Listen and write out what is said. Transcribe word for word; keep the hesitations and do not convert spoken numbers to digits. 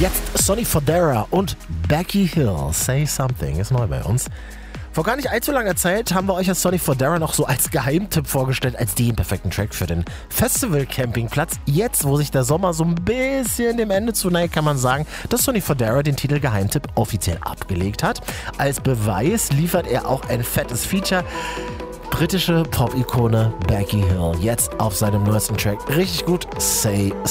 Jetzt Sonny Fodera und Becky Hill. Say Something ist neu bei uns. Vor gar nicht allzu langer Zeit haben wir euch als Sonny Fodera noch so als Geheimtipp vorgestellt, als den perfekten Track für den Festival-Campingplatz. Jetzt, wo sich der Sommer so ein bisschen dem Ende zuneigt, kann man sagen, dass Sonny Fodera den Titel Geheimtipp offiziell abgelegt hat. Als Beweis liefert er auch ein fettes Feature. Britische Pop-Ikone Becky Hill, jetzt auf seinem neuesten Track. Richtig gut, Say